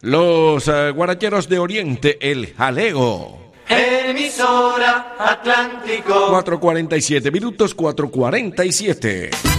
Los guaracheros de Oriente, el jaleo. Emisora Atlántico. 4:47 minutos, 4:47.